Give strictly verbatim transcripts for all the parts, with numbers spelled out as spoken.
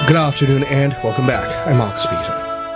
Good afternoon and welcome back. I'm Marcus Peter.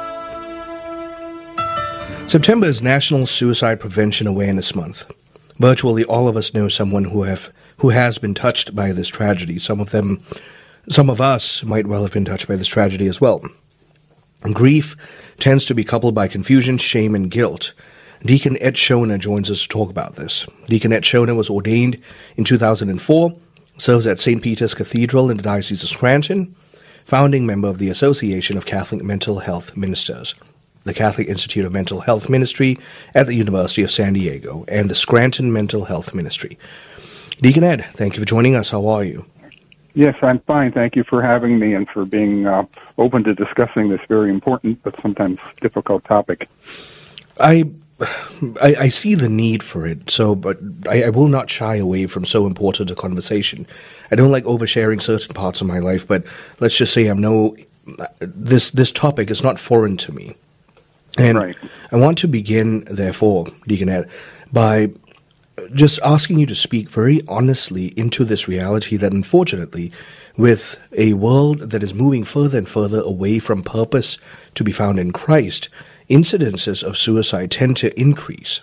September is National Suicide Prevention Awareness Month. Virtually all of us know someone who have who has been touched by this tragedy. Some of them, some of us might well have been touched by this tragedy as well. Grief tends to be coupled by confusion, shame, and guilt. Deacon Ed Schoner joins us to talk about this. Deacon Ed Schoner was ordained in two thousand four, serves at Saint Peter's Cathedral in the Diocese of Scranton, founding member of the Association of Catholic Mental Health Ministers, the Catholic Institute of Mental Health Ministry at the University of San Diego, and the Scranton Mental Health Ministry. Deacon Ed, thank you for joining us. How are you? Yes, I'm fine. Thank you for having me and for being uh, open to discussing this very important but sometimes difficult topic. I I, I see the need for it, so but I, I will not shy away from so important a conversation. I don't like oversharing certain parts of my life, but let's just say I'm no this this topic is not foreign to me. And right. I want to begin, therefore, Deacon Ed, by just asking you to speak very honestly into this reality that, unfortunately, with a world that is moving further and further away from purpose to be found in Christ, incidences of suicide tend to increase.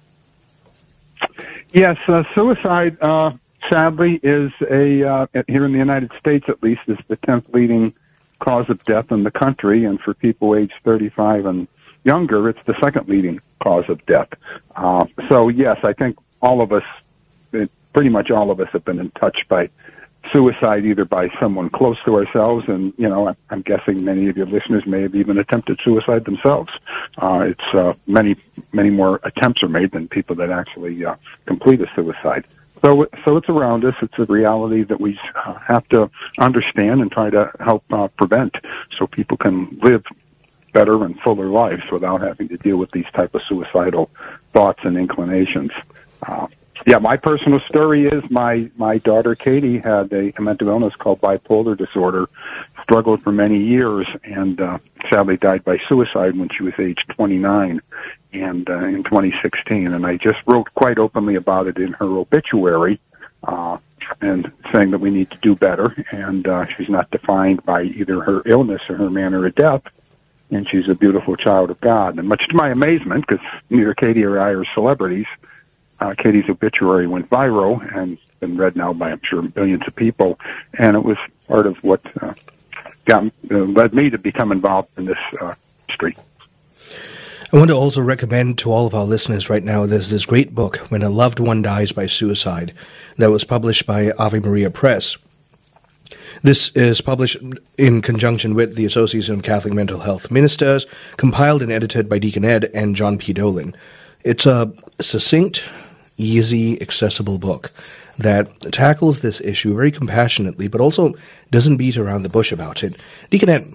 Yes, uh, suicide, uh, sadly, is a, uh, here in the United States at least, is the tenth leading cause of death in the country, and for people aged thirty-five and younger, it's the second leading cause of death. Uh, so, yes, I think all of us, pretty much all of us have been in touch by suicide, either by someone close to ourselves, and, you know, I'm guessing many of your listeners may have even attempted suicide themselves. Uh, it's uh, many, many more attempts are made than people that actually uh, complete a suicide. So, so it's around us. It's a reality that we uh, have to understand and try to help uh, prevent, so people can live better and fuller lives without having to deal with these type of suicidal thoughts and inclinations. Uh, Yeah, my personal story is my, my daughter Katie had a, a mental illness called bipolar disorder, struggled for many years, and uh, sadly died by suicide when she was age twenty-nine and uh, in twenty sixteen. And I just wrote quite openly about it in her obituary, uh, and saying that we need to do better, and uh, she's not defined by either her illness or her manner of death, and she's a beautiful child of God. And much to my amazement, because neither Katie or I are celebrities, Uh, Katie's obituary went viral and been read now by, I'm sure, millions of people, and it was part of what uh, got, uh, led me to become involved in this uh, history. I want to also recommend to all of our listeners right now, there's this great book, When a Loved One Dies by Suicide, that was published by Ave Maria Press. This is published in conjunction with the Association of Catholic Mental Health Ministers, compiled and edited by Deacon Ed and John P. Dolan. It's a succinct, easy, accessible book that tackles this issue very compassionately, but also doesn't beat around the bush about it. Deacon Ed,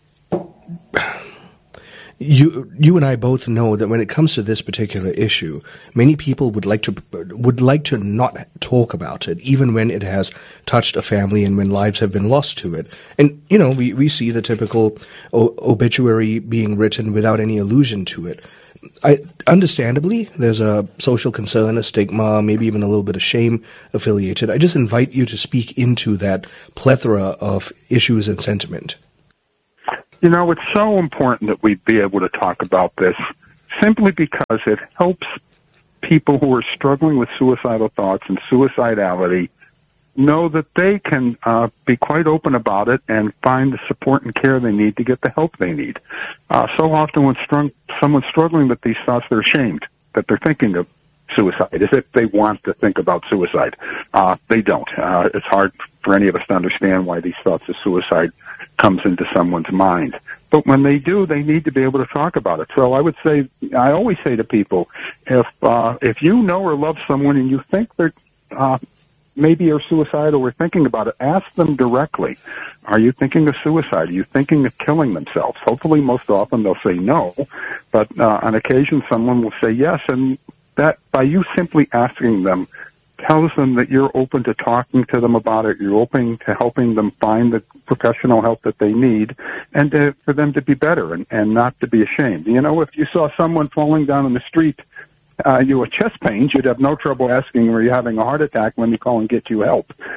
you you and I both know that when it comes to this particular issue, many people would like to would like to not talk about it, even when it has touched a family and when lives have been lost to it. And you know, we we see the typical o- obituary being written without any allusion to it. I, understandably, there's a social concern, a stigma, maybe even a little bit of shame affiliated. I just invite you to speak into that plethora of issues and sentiment. You know, it's so important that we be able to talk about this simply because it helps people who are struggling with suicidal thoughts and suicidality know that they can uh, be quite open about it and find the support and care they need to get the help they need. Uh, so often when strung, someone's struggling with these thoughts, they're ashamed that they're thinking of suicide, as if they want to think about suicide. Uh, they don't. Uh, it's hard for any of us to understand why these thoughts of suicide comes into someone's mind. But when they do, they need to be able to talk about it. So I would say, I always say to people, if uh, if you know or love someone and you think they're uh, maybe are suicidal or thinking about it, ask them directly. Are you thinking of suicide? Are you thinking of killing themselves? Hopefully, most often they'll say no, but uh, on occasion someone will say yes, and that by you simply asking them tells them that you're open to talking to them about it, you're open to helping them find the professional help that they need, and to, for them to be better and, and not to be ashamed. You know, if you saw someone falling down in the street, uh, you with chest pains, you'd have no trouble asking, are you having a heart attack, when you call and get you help.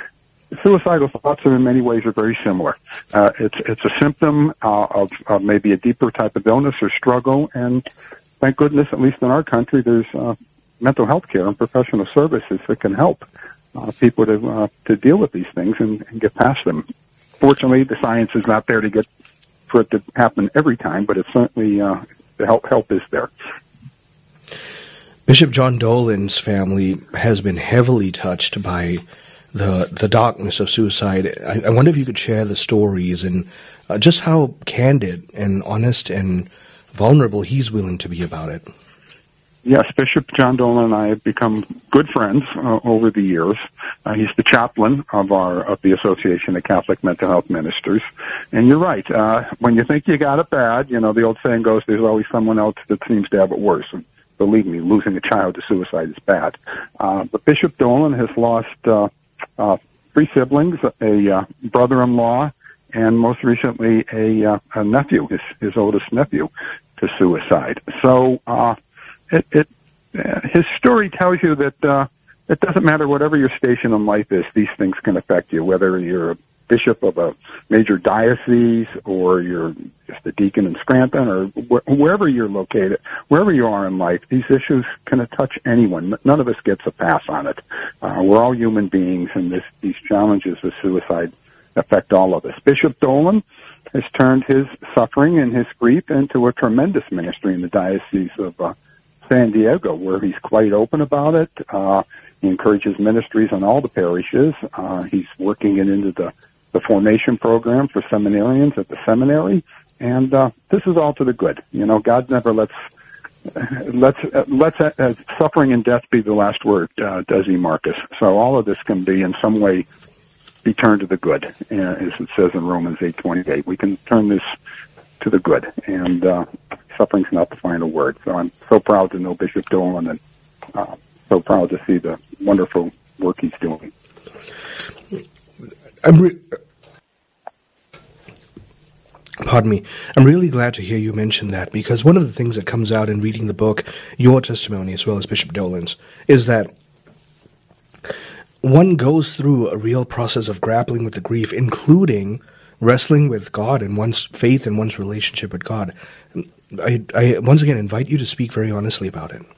suicidal thoughts in many ways are very similar. Uh, it's it's a symptom uh, of, of maybe a deeper type of illness or struggle, and thank goodness, at least in our country, there's uh, mental health care and professional services that can help uh, people to uh, to deal with these things and, and get past them. Fortunately, the science is not there to get for it to happen every time, but it's certainly uh, the help help is there. Bishop John Dolan's family has been heavily touched by the the darkness of suicide. I, I wonder if you could share the stories and uh, just how candid and honest and vulnerable he's willing to be about it. Yes, Bishop John Dolan and I have become good friends uh, over the years. Uh, he's the chaplain of our of the Association of Catholic Mental Health Ministers. And you're right. Uh, when you think you got it bad, you know, the old saying goes, there's always someone else that seems to have it worse. And believe me, losing a child to suicide is bad. Uh, but Bishop Dolan has lost uh, uh, three siblings, a uh, brother-in-law, and most recently a, uh, a nephew, his, his oldest nephew, to suicide. So uh, it, it uh, his story tells you that uh, it doesn't matter whatever your station in life is, these things can affect you, whether you're a bishop of a major diocese or you're just a deacon in Scranton or wh- wherever you're located, wherever you are in life, these issues can touch anyone. None of us gets a pass on it. Uh, we're all human beings, and this, these challenges of suicide affect all of us. Bishop Dolan has turned his suffering and his grief into a tremendous ministry in the Diocese of uh, San Diego, where he's quite open about it. Uh, he encourages ministries in all the parishes. Uh, he's working it into the the formation program for seminarians at the seminary, and uh, this is all to the good. You know, God never lets lets lets uh, suffering and death be the last word, uh, does he, Marcus? So all of this can be in some way be turned to the good, uh, as it says in Romans eight twenty-eight. We can turn this to the good, and uh, suffering's not the final word. So I'm so proud to know Bishop Dolan, and uh, so proud to see the wonderful work he's doing. I'm re- Pardon me. I'm really glad to hear you mention that, because one of the things that comes out in reading the book, your testimony as well as Bishop Dolan's, is that one goes through a real process of grappling with the grief, including wrestling with God and one's faith and one's relationship with God. I, I once again invite you to speak very honestly about it.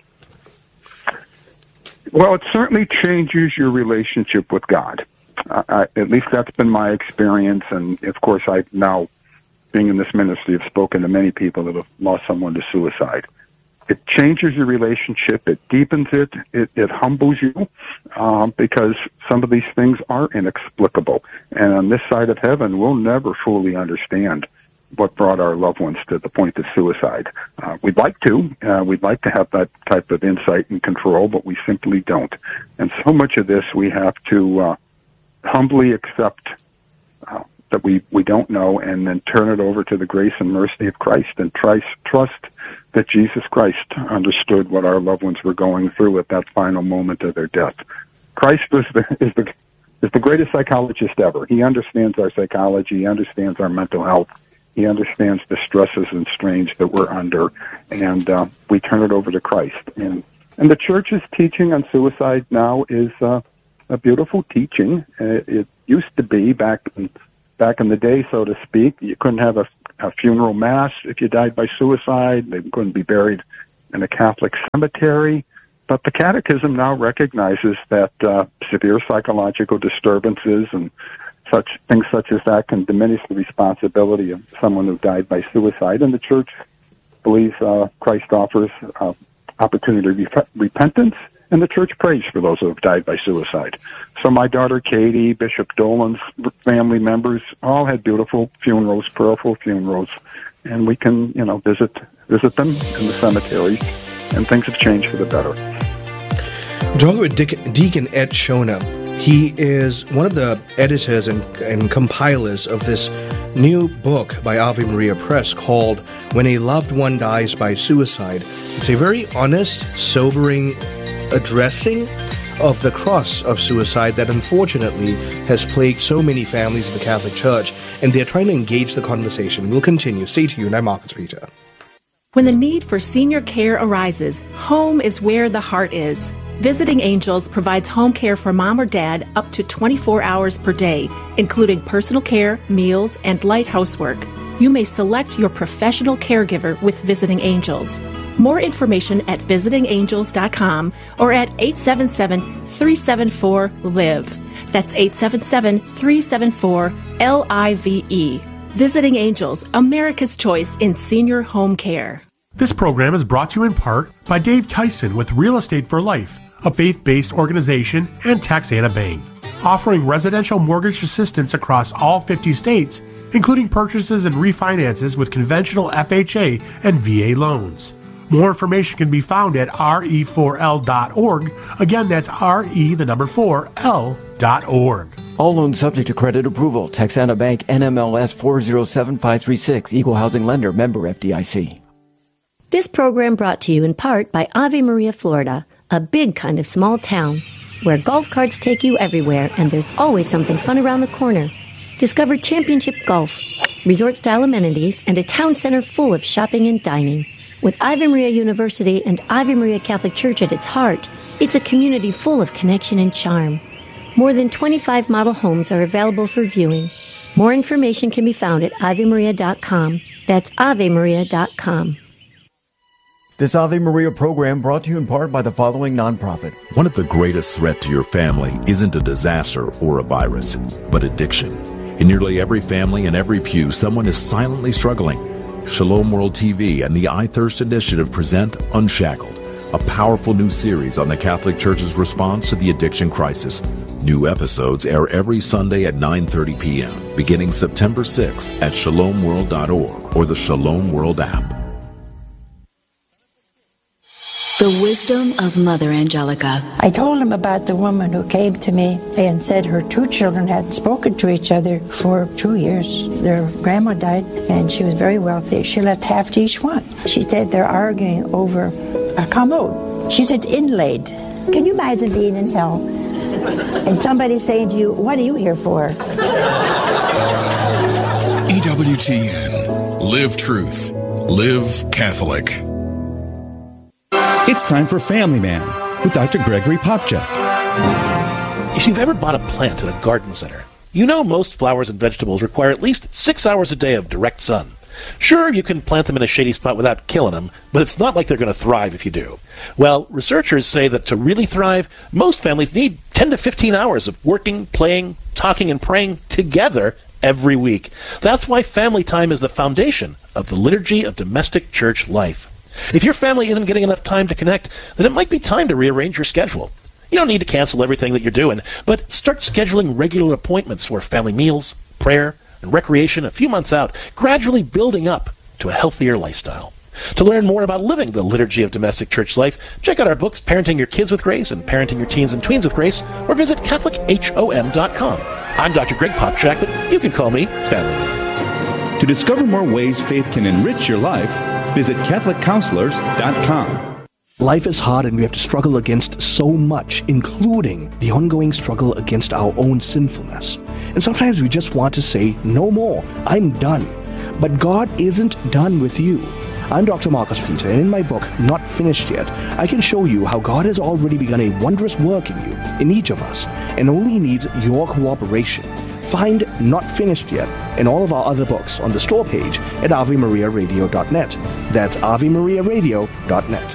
Well, it certainly changes your relationship with God. Uh, I, at least that's been my experience, and of course I now, being in this ministry, have spoken to many people that have lost someone to suicide. It changes your relationship, it deepens it, it, it humbles you, um, because some of these things are inexplicable. And on this side of heaven, we'll never fully understand what brought our loved ones to the point of suicide. Uh, we'd like to. Uh, we'd like to have that type of insight and control, but we simply don't. And so much of this we have to uh, humbly accept uh, that we, we don't know, and then turn it over to the grace and mercy of Christ, and try, trust that Jesus Christ understood what our loved ones were going through at that final moment of their death. Christ is the, is the, is the greatest psychologist ever. He understands our psychology. He understands our mental health. He understands the stresses and strains that we're under, and uh, we turn it over to Christ. And, and the church's teaching on suicide now is uh, a beautiful teaching. Uh, it used to be back in, back in the day, so to speak. You couldn't have a, a funeral mass if you died by suicide. They couldn't be buried in a Catholic cemetery. But the Catechism now recognizes that uh, severe psychological disturbances and such things such as that can diminish the responsibility of someone who died by suicide. And the Church believes uh, Christ offers uh, opportunity to rep- repentance, and the Church prays for those who have died by suicide. So my daughter Katie, Bishop Dolan's family members, all had beautiful funerals, prayerful funerals, and we can, you know, visit visit them in the cemeteries, and things have changed for the better. Talking with De- Deacon Ed Shona. He is one of the editors and, and compilers of this new book by Ave Maria Press called When a Loved One Dies by Suicide. It's a very honest, sobering addressing of the cross of suicide that unfortunately has plagued so many families in the Catholic Church, and they're trying to engage the conversation. We'll continue. Stay tuned. I'm Marcus Peter. When the need for senior care arises, home is where the heart is. Visiting Angels provides home care for mom or dad up to twenty-four hours per day, including personal care, meals, and light housework. You may select your professional caregiver with Visiting Angels. More information at visiting angels dot com or at eight seven seven, three seven four, L I V E. That's eight seven seven, three seven four, L I V E. Visiting Angels, America's choice in senior home care. This program is brought to you in part by Dave Tyson with Real Estate for Life, a faith-based organization, and Texana Bank, offering residential mortgage assistance across all fifty states, including purchases and refinances with conventional F H A and V A loans. More information can be found at R E four L dot org. Again, that's R E, the number four, L dot org. All loans subject to credit approval. Texana Bank, N M L S four zero seven five three six, Equal Housing Lender, member F D I C. This program brought to you in part by Ave Maria, Florida, a big kind of small town where golf carts take you everywhere and there's always something fun around the corner. Discover championship golf, resort-style amenities, and a town center full of shopping and dining. With Ave Maria University and Ave Maria Catholic Church at its heart, it's a community full of connection and charm. More than twenty-five model homes are available for viewing. More information can be found at ave maria dot com. That's ave maria dot com. This Ave Maria program brought to you in part by the following nonprofit. One of the greatest threats to your family isn't a disaster or a virus, but addiction. In nearly every family and every pew, someone is silently struggling. Shalom World T V and the I Thirst Initiative present Unshackled, a powerful new series on the Catholic Church's response to the addiction crisis. New episodes air every Sunday at nine thirty p.m., beginning September sixth at shalom world dot org or the Shalom World app. The wisdom of Mother Angelica. I told him about the woman who came to me and said her two children hadn't spoken to each other for two years. Their grandma died and she was very wealthy. She left half to each one. She said they're arguing over a commode. She said it's inlaid. Can you imagine being in hell and somebody saying to you, what are you here for? E W T N. Live truth. Live Catholic. It's time for Family Man with Doctor Gregory Popchak. If you've ever bought a plant at a garden center, you know most flowers and vegetables require at least six hours a day of direct sun. Sure, you can plant them in a shady spot without killing them, but it's not like they're going to thrive if you do. Well, researchers say that to really thrive, most families need ten to fifteen hours of working, playing, talking, and praying together every week. That's why family time is the foundation of the liturgy of domestic church life. If your family isn't getting enough time to connect, then it might be time to rearrange your schedule. You don't need to cancel everything that you're doing, but start scheduling regular appointments for family meals, prayer, and recreation a few months out, gradually building up to a healthier lifestyle. To learn more about living the liturgy of domestic church life, check out our books, Parenting Your Kids with Grace and Parenting Your Teens and Tweens with Grace, or visit Catholic H O M dot com. I'm Doctor Greg Popchak, but you can call me Family Man. To discover more ways faith can enrich your life, visit Catholic Counselors dot com. Life is hard and we have to struggle against so much, including the ongoing struggle against our own sinfulness. And sometimes we just want to say, no more, I'm done. But God isn't done with you. I'm Doctor Marcus Peter, and in my book, Not Finished Yet, I can show you how God has already begun a wondrous work in you, in each of us, and only needs your cooperation. Find Not Finished Yet and all of our other books on the store page at ave maria radio dot net. That's ave maria radio dot net.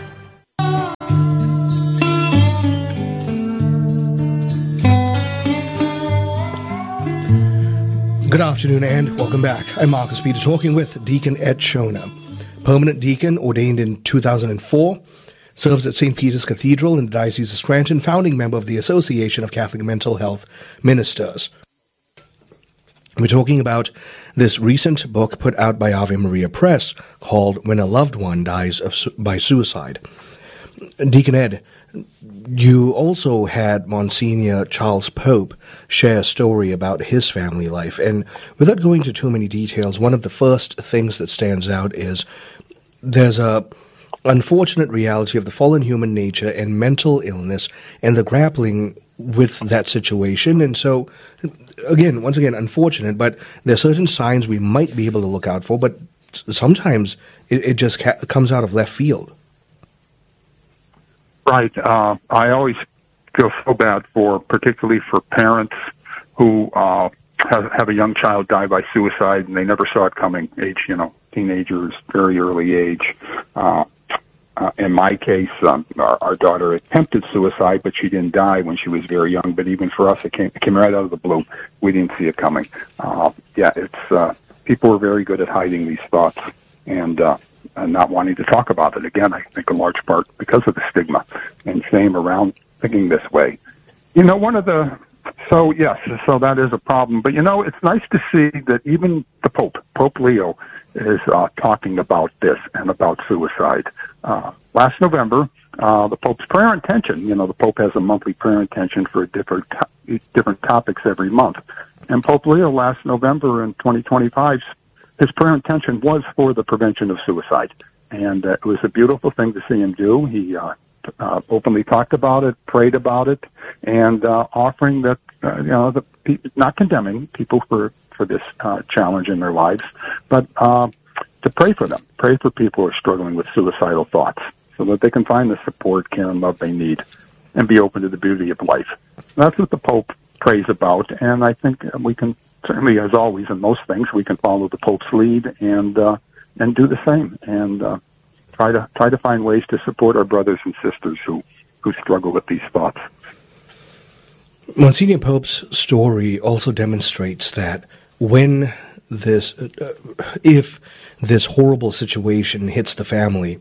Good afternoon and welcome back. I'm Marcus Peter talking with Deacon Ed Shona. Permanent deacon ordained in two thousand four, serves at Saint Peter's Cathedral in the Diocese of Scranton, founding member of the Association of Catholic Mental Health Ministers. We're talking about this recent book put out by Ave Maria Press called When a Loved One Dies of Su- by Suicide. Deacon Ed, you also had Monsignor Charles Pope share a story about his family life. And without going into too many details, one of the first things that stands out is there's a unfortunate reality of the fallen human nature and mental illness and the grappling with that situation. And so, again, once again, unfortunate, but there are certain signs we might be able to look out for, but sometimes it, it just ca- comes out of left field. Right. Uh, I always feel so bad for, particularly for parents who uh, have, have a young child die by suicide and they never saw it coming. Age, you know, teenagers, very early age. Uh, uh, in my case, um, our, our daughter attempted suicide, but she didn't die when she was very young. But even for us, it came, it came right out of the blue. We didn't see it coming. Uh, yeah, it's uh, people are very good at hiding these thoughts and. Uh, and not wanting to talk about it. Again, I think in large part because of the stigma and shame around thinking this way. You know, one of the, so yes, so that is a problem. But, you know, it's nice to see that even the Pope, Pope Leo, is uh, talking about this and about suicide. Uh, last November, uh, the Pope's prayer intention, you know, the Pope has a monthly prayer intention for different, to- different topics every month. And Pope Leo last November in twenty twenty-five, his prayer intention was for the prevention of suicide, and uh, it was a beautiful thing to see him do. He uh, uh, openly talked about it, prayed about it, and uh, offering that, uh, you know, the pe- not condemning people for for this uh, challenge in their lives, but uh, to pray for them, pray for people who are struggling with suicidal thoughts, so that they can find the support, care, and love they need, and be open to the beauty of life. That's what the Pope prays about, and I think we can. Certainly, as always, in most things, we can follow the Pope's lead and uh, and do the same, and uh, try to try to find ways to support our brothers and sisters who, who struggle with these thoughts. Monsignor Pope's story also demonstrates that when this, uh, if this horrible situation hits the family,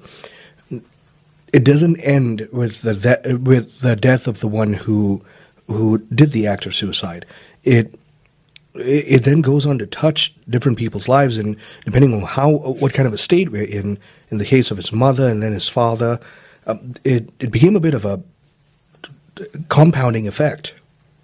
it doesn't end with the de- with the death of the one who who did the act of suicide. It It then goes on to touch different people's lives, and depending on how, what kind of a state we're in, in the case of his mother and then his father, uh, it, it became a bit of a compounding effect.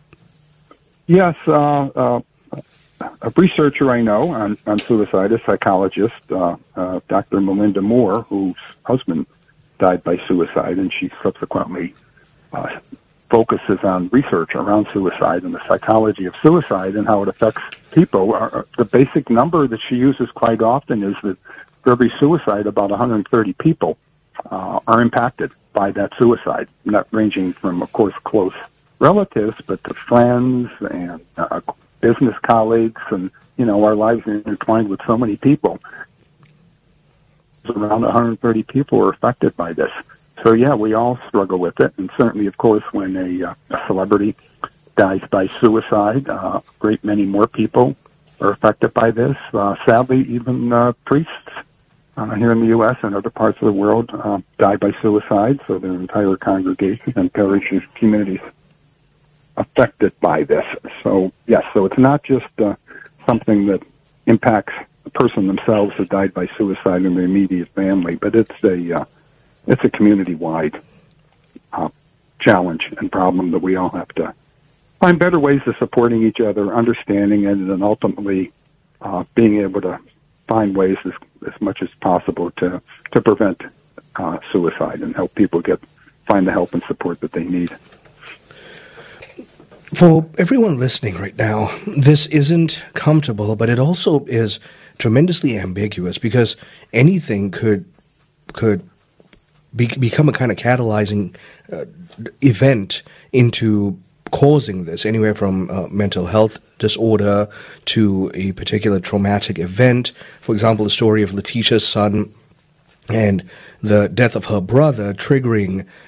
Yes, uh, uh, a researcher I know on, on suicide, a psychologist, uh, uh, Doctor Melinda Moore, whose husband died by suicide, and she subsequently uh, focuses on research around suicide and the psychology of suicide and how it affects people. Uh, the basic number that she uses quite often is that for every suicide, about one hundred thirty people uh, are impacted by that suicide, not ranging from, of course, close relatives, but to friends and uh, business colleagues, and, you know, our lives are intertwined with so many people. Around one hundred thirty people are affected by this. So, yeah, we all struggle with it, and certainly, of course, when a, uh, a celebrity dies by suicide, uh, a great many more people are affected by this. Uh, sadly, even uh, priests uh, here in the U S and other parts of the world uh, die by suicide, so their entire congregation and parishes, communities affected by this. So, yes, so it's not just uh, something that impacts the person themselves who died by suicide and their immediate family, but it's a... Uh, It's a community-wide uh, challenge and problem that we all have to find better ways of supporting each other, understanding it, and then ultimately uh, being able to find ways as, as much as possible to to prevent uh, suicide and help people get find the help and support that they need. For everyone listening right now, this isn't comfortable, but it also is tremendously ambiguous, because anything could could Be, become a kind of catalyzing uh, event into causing this, anywhere from uh, mental health disorder to a particular traumatic event. For example, the story of Letitia's son and the death of her brother triggering